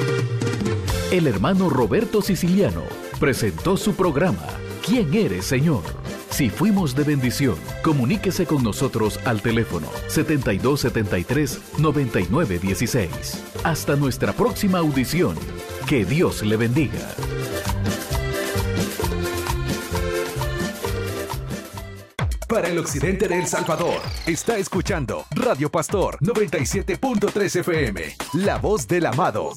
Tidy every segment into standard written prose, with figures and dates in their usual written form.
El hermano Roberto Siciliano presentó su programa ¿Quién eres, Señor? Si fuimos de bendición, comuníquese con nosotros al teléfono 7273-9916. Hasta nuestra próxima audición. Que Dios le bendiga. Para el occidente de El Salvador, está escuchando Radio Pastor 97.3 FM, La Voz del Amado.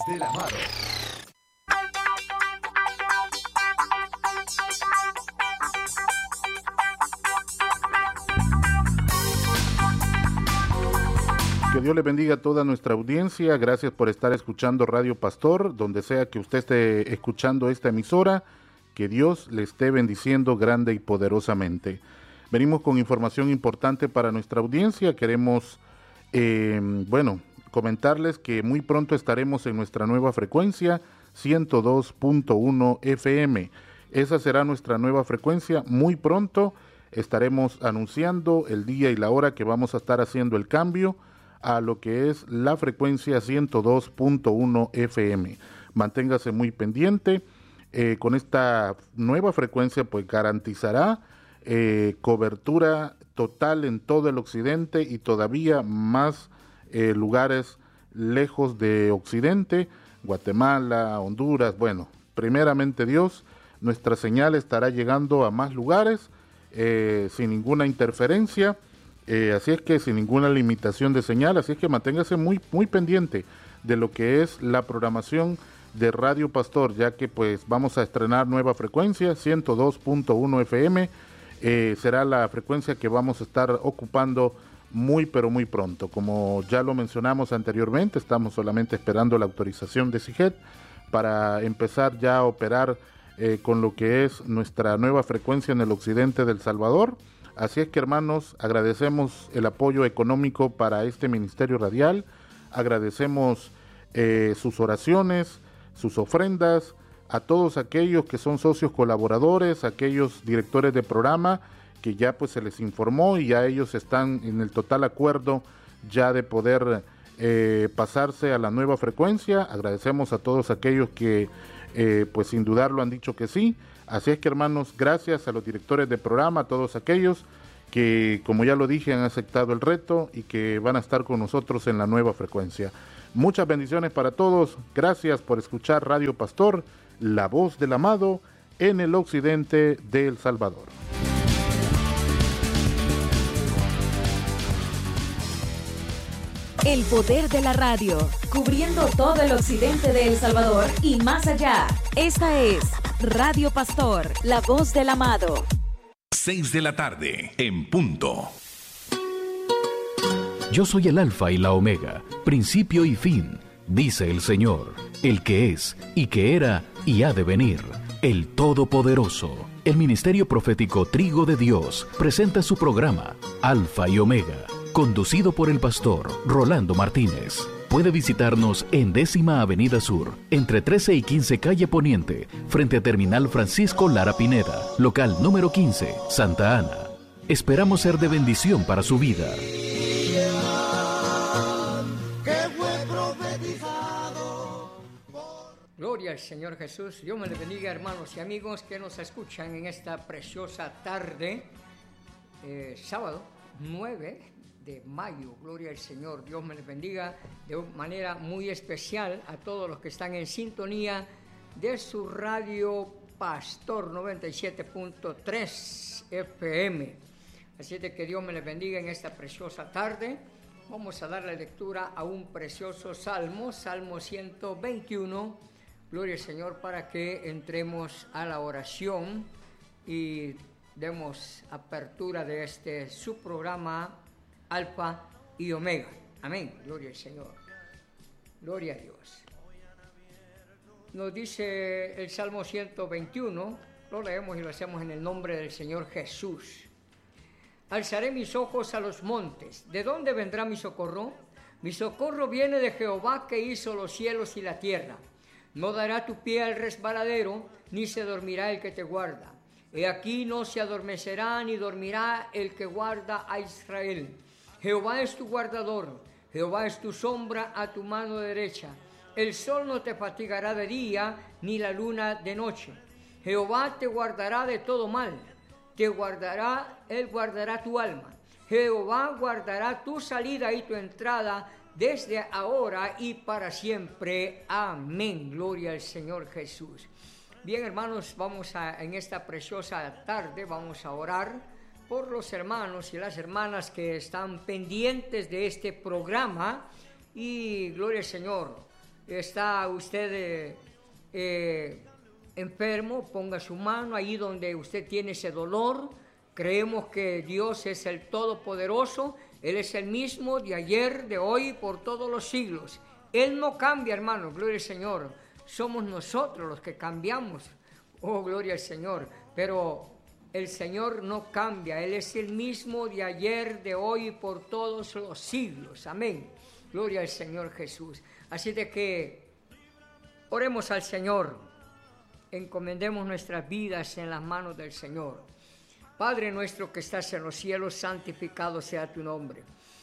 Que Dios le bendiga a toda nuestra audiencia. Gracias por estar escuchando Radio Pastor, donde sea que usted esté escuchando esta emisora. Que Dios le esté bendiciendo grande y poderosamente. Venimos con información importante para nuestra audiencia. Queremos, comentarles que muy pronto estaremos en nuestra nueva frecuencia 102.1 FM. Esa será nuestra nueva frecuencia. Muy pronto estaremos anunciando el día y la hora que vamos a estar haciendo el cambio a lo que es la frecuencia 102.1 FM. Manténgase muy pendiente. Con esta nueva frecuencia pues garantizará cobertura total en todo el occidente y todavía más lugares lejos de occidente, Guatemala, Honduras. Bueno, primeramente Dios, nuestra señal estará llegando a más lugares sin ninguna interferencia. Así es que sin ninguna limitación de señal, así es que manténgase muy pendiente de lo que es la programación de Radio Pastor, ya que pues vamos a estrenar nueva frecuencia, 102.1 FM, será la frecuencia que vamos a estar ocupando muy pronto. Como ya lo mencionamos anteriormente, estamos solamente esperando la autorización de CIGET para empezar ya a operar con lo que es nuestra nueva frecuencia en el occidente del Salvador. Así es que, hermanos, agradecemos el apoyo económico para este ministerio radial, agradecemos sus oraciones, sus ofrendas, a todos aquellos que son socios colaboradores, aquellos directores de programa que ya pues se les informó y ya ellos están en el total acuerdo ya de poder pasarse a la nueva frecuencia. Agradecemos a todos aquellos que pues sin dudarlo han dicho que sí. Así es que, hermanos, gracias a los directores de programa, a todos aquellos que, como ya lo dije, han aceptado el reto y que van a estar con nosotros en la nueva frecuencia. Muchas bendiciones para todos. Gracias por escuchar Radio Pastor, la voz del amado en el occidente de El Salvador. El poder de la radio, cubriendo todo el occidente de El Salvador y más allá. Esta es Radio Pastor, la voz del amado. 6 de la tarde, en punto. Yo soy el Alfa y la Omega, principio y fin, dice el Señor, el que es, y que era, y ha de venir, el Todopoderoso. El Ministerio Profético Trigo de Dios presenta su programa, Alfa y Omega, conducido por el pastor Rolando Martínez. Puede visitarnos en 10ª Avenida Sur, entre 13 y 15 Calle Poniente, frente a Terminal Francisco Lara Pineda, local número 15, Santa Ana. Esperamos ser de bendición para su vida. Gloria al Señor Jesús. Dios me les bendiga, hermanos y amigos que nos escuchan en esta preciosa tarde, sábado 9 de mayo. Gloria al Señor. Dios me les bendiga de manera muy especial a todos los que están en sintonía de su radio Pastor 97.3 FM. Así de que Dios me les bendiga en esta preciosa tarde. Vamos a darle lectura a un precioso salmo, Salmo 121. Gloria al Señor, para que entremos a la oración y demos apertura de este su programa Alfa y Omega. Amén. Gloria al Señor. Gloria a Dios. Nos dice el Salmo 121, lo leemos y lo hacemos en el nombre del Señor Jesús. Alzaré mis ojos a los montes. ¿De dónde vendrá mi socorro? Mi socorro viene de Jehová, que hizo los cielos y la tierra. No dará tu pie al resbaladero, ni se dormirá el que te guarda. He aquí no se adormecerá, ni dormirá el que guarda a Israel. Jehová es tu guardador, Jehová es tu sombra a tu mano derecha. El sol no te fatigará de día, ni la luna de noche. Jehová te guardará de todo mal. Él guardará tu alma. Jehová guardará tu salida y tu entrada desde ahora y para siempre. Amén. Gloria al Señor Jesús. Bien, hermanos, en esta preciosa tarde vamos a orar por los hermanos y las hermanas que están pendientes de este programa. Y gloria al Señor. ¿Está usted enfermo? Ponga su mano ahí donde usted tiene ese dolor. Creemos que Dios es el Todopoderoso. Él es el mismo de ayer, de hoy, por todos los siglos. Él no cambia, hermano, gloria al Señor. Somos nosotros los que cambiamos. Oh, gloria al Señor. Pero el Señor no cambia. Él es el mismo de ayer, de hoy, por todos los siglos. Amén. Gloria al Señor Jesús. Así de que oremos al Señor. Encomendemos nuestras vidas en las manos del Señor. Padre nuestro que estás en los cielos, santificado sea tu nombre.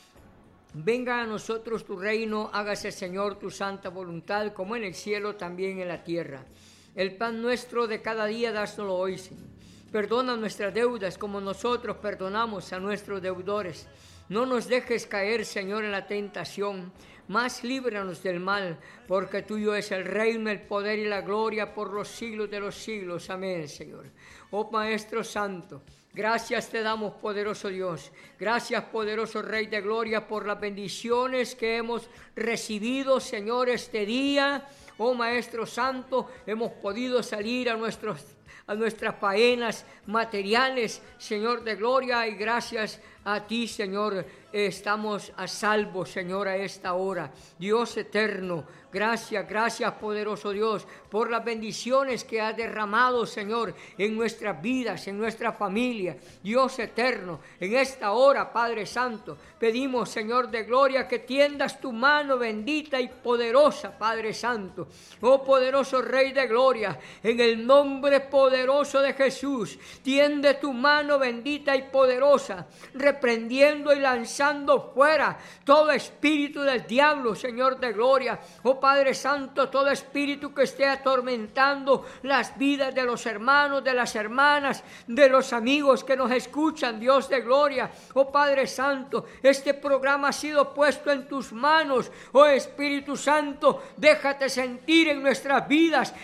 Venga a nosotros tu reino, hágase, Señor, tu santa voluntad, como en el cielo, también en la tierra. El pan nuestro de cada día, dásnoslo hoy, Señor. Perdona nuestras deudas, como nosotros perdonamos a nuestros deudores. No nos dejes caer, Señor, en la tentación, mas líbranos del mal, porque tuyo es el reino, el poder y la gloria por los siglos de los siglos. Amén, Señor. Oh Maestro Santo, gracias te damos, poderoso Dios. Gracias, poderoso Rey de Gloria, por las bendiciones que hemos recibido, Señor, este día. Oh Maestro Santo, hemos podido salir a nuestras faenas materiales, Señor de Gloria, y gracias a ti, Señor, estamos a salvo, Señor, a esta hora. Dios eterno, gracias, poderoso Dios, por las bendiciones que has derramado, Señor, en nuestras vidas, en nuestra familia. Dios eterno, en esta hora, Padre Santo, pedimos, Señor de Gloria, que tiendas tu mano bendita y poderosa, Padre Santo. Oh poderoso Rey de Gloria, en el nombre poderoso de Jesús, tiende tu mano bendita y poderosa, reprendiendo y lanzando fuera todo espíritu del diablo, Señor de Gloria. Oh Padre Santo, todo espíritu que esté atormentando las vidas de los hermanos, de las hermanas, de los amigos que nos escuchan, Dios de Gloria. Oh Padre Santo, este programa ha sido puesto en tus manos. Oh Espíritu Santo, déjate sentir en nuestras vidas,